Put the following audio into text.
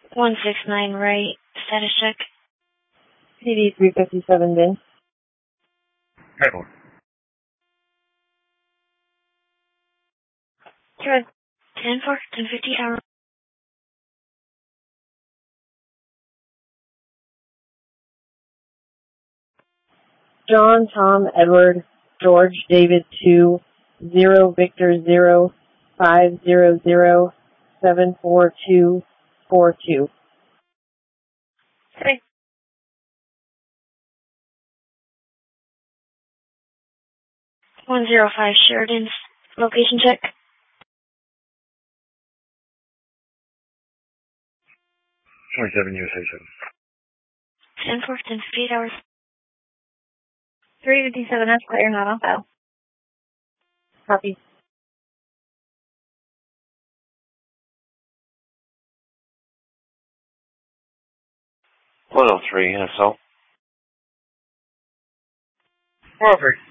169 right. Status check. PD 357 bin. Headline. Thread 10-4, 1050 hour. John, Tom, Edward, George, David 2, 0, Victor 0, 500 74242. 3. 105 Sheridan. Location check. 27 USA 7. 10-4, 1058 hours. 357, that's clear, not on file. Copy. $103 NSL. 103.